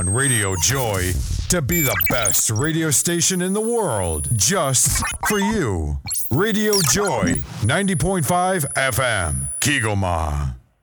on Radio Joy to be the best radio station in the world just for you. Radio Joy 90.5 FM, Kigoma.